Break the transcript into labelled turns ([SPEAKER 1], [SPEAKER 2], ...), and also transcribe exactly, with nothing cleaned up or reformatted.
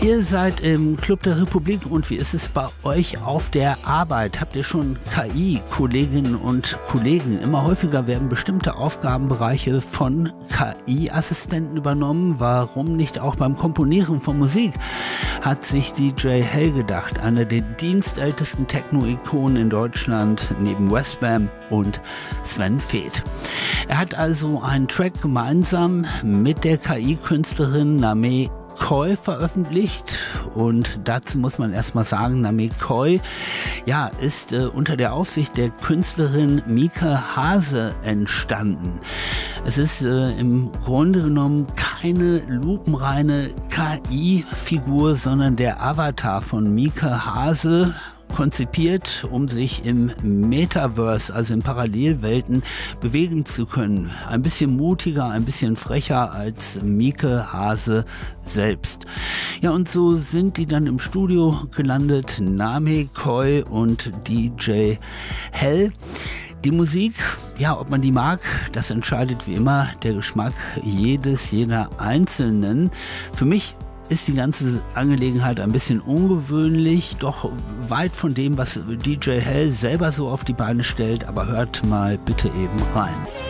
[SPEAKER 1] Ihr seid im Club der Republik und wie ist es bei euch auf der Arbeit? Habt ihr schon K I-Kolleginnen und Kollegen? Immer häufiger werden bestimmte Aufgabenbereiche von K I-Assistenten übernommen. Warum nicht auch beim Komponieren von Musik? Hat sich D J Hell gedacht, einer der dienstältesten Techno-Ikonen in Deutschland neben Westbam und Sven Väth. Er hat also einen Track gemeinsam mit der K I-Künstlerin Nameh Koy veröffentlicht und dazu muss man erstmal sagen, Nameh Koy ja, ist äh, unter der Aufsicht der Künstlerin Mieke Hase entstanden. Es ist äh, im Grunde genommen keine lupenreine K I-Figur, sondern der Avatar von Mieke Hase, konzipiert, um sich im Metaverse, also in Parallelwelten, bewegen zu können. Ein bisschen mutiger, ein bisschen frecher als Mieke Hase selbst. Ja, und so sind die dann im Studio gelandet, Nameh Koy und D J Hell. Die Musik, ja, ob man die mag, das entscheidet wie immer der Geschmack jedes, jeder Einzelnen. Für mich ist die ganze Angelegenheit ein bisschen ungewöhnlich, doch weit von dem, was D J Hell selber so auf die Beine stellt, aber hört mal bitte eben rein.